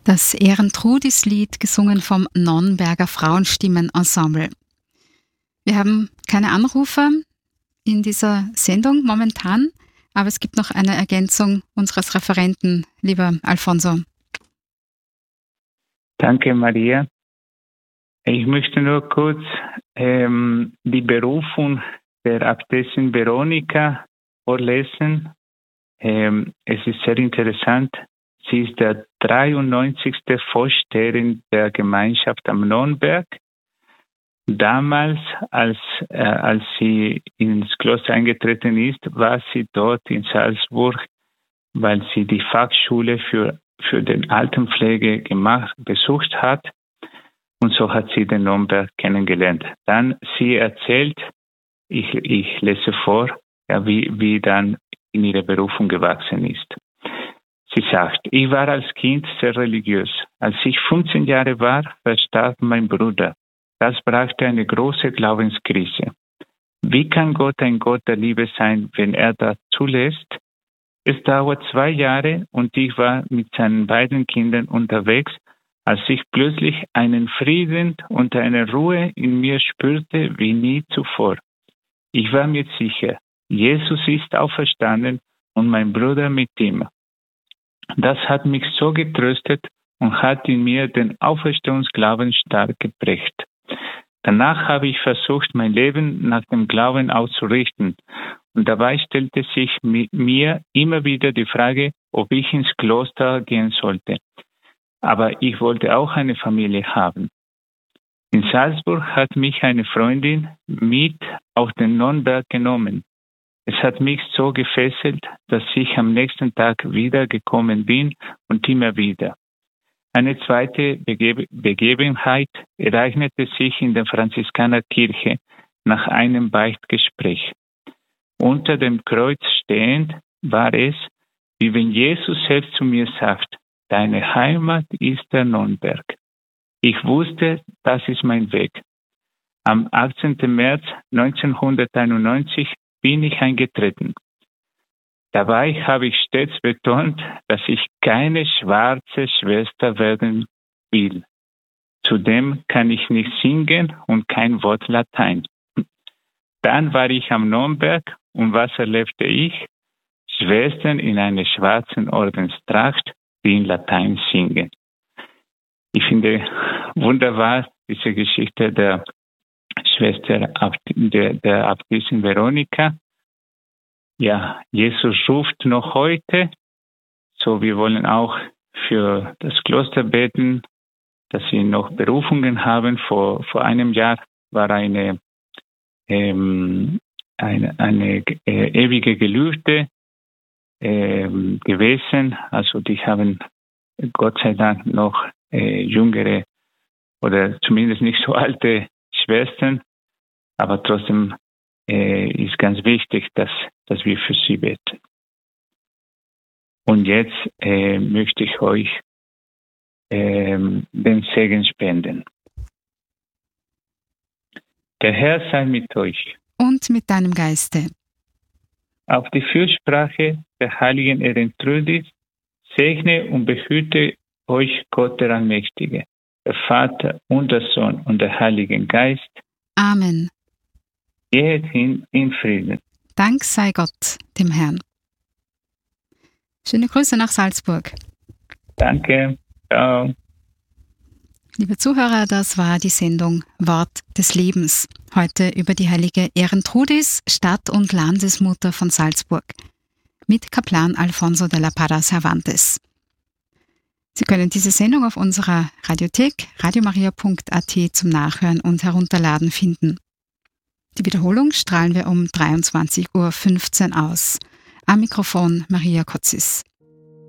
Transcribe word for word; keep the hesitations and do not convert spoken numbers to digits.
Das Ehrentrudis-Lied, gesungen vom Nonnberger Frauenstimmen-Ensemble. Wir haben keine Anrufe in dieser Sendung momentan, aber es gibt noch eine Ergänzung unseres Referenten, lieber Alfonso. Danke, Maria. Ich möchte nur kurz ähm, die Berufung der Äbtissin Veronika vorlesen. Ähm, es ist sehr interessant. Sie ist der dreiundneunzigste Vorsteherin der Gemeinschaft am Nonnberg. Damals, als, äh, als sie ins Kloster eingetreten ist, war sie dort in Salzburg, weil sie die Fachschule für, für den Altenpflege gemacht, besucht hat. Und so hat sie den Nonnberg kennengelernt. Dann, sie erzählt, ich, ich lese vor, ja, wie, wie dann in ihre Berufung gewachsen ist. Sie sagt, ich war als Kind sehr religiös. Als ich fünfzehn Jahre war, verstarb mein Bruder. Das brachte eine große Glaubenskrise. Wie kann Gott ein Gott der Liebe sein, wenn er das zulässt? Es dauert zwei Jahre und ich war mit seinen beiden Kindern unterwegs, als ich plötzlich einen Frieden und eine Ruhe in mir spürte wie nie zuvor. Ich war mir sicher, Jesus ist auferstanden und mein Bruder mit ihm. Das hat mich so getröstet und hat in mir den Auferstehungsglauben stark geprägt. Danach habe ich versucht, mein Leben nach dem Glauben auszurichten. Und dabei stellte sich mir immer wieder die Frage, ob ich ins Kloster gehen sollte. Aber ich wollte auch eine Familie haben. In Salzburg hat mich eine Freundin mit auf den Nonnberg genommen. Es hat mich so gefesselt, dass ich am nächsten Tag wieder gekommen bin und immer wieder. Eine zweite Begebe- Begebenheit ereignete sich in der Franziskanerkirche nach einem Beichtgespräch. Unter dem Kreuz stehend war es, wie wenn Jesus selbst zu mir sagt, deine Heimat ist der Nonnberg. Ich wusste, das ist mein Weg. Am achtzehnten März neunzehnhunderteinundneunzig bin ich eingetreten. Dabei habe ich stets betont, dass ich keine schwarze Schwester werden will. Zudem kann ich nicht singen und kein Wort Latein. Dann war ich am Nonnberg und was erlebte ich? Schwestern in einer schwarzen Ordenstracht, die in Latein singen. Ich finde wunderbar diese Geschichte der Schwester, der, der Äbtissin Veronika. Ja, Jesus ruft noch heute. So, wir wollen auch für das Kloster beten, dass sie noch Berufungen haben. Vor, vor einem Jahr war eine, ähm, eine, eine äh, ewige Gelübde ähm, gewesen. Also die haben Gott sei Dank noch äh, jüngere oder zumindest nicht so alte Schwestern, aber trotzdem äh, ist ganz wichtig, dass, dass wir für sie beten. Und jetzt äh, möchte ich euch äh, den Segen spenden. Der Herr sei mit euch. Und mit deinem Geiste. Auf die Fürsprache der heiligen Ehrentrudis segne und behüte euch Gott der Allmächtige, der Vater und der Sohn und der Heilige Geist. Amen. Geht hin in Frieden. Dank sei Gott, dem Herrn. Schöne Grüße nach Salzburg. Danke. Ciao. Liebe Zuhörer, das war die Sendung Wort des Lebens. Heute über die heilige Ehrentrudis, Stadt- und Landesmutter von Salzburg. Mit Kaplan Alfonso de la Parra Cervantes. Sie können diese Sendung auf unserer Radiothek radiomaria punkt a t zum Nachhören und Herunterladen finden. Die Wiederholung strahlen wir um dreiundzwanzig Uhr fünfzehn aus. Am Mikrofon Maria Kotzis.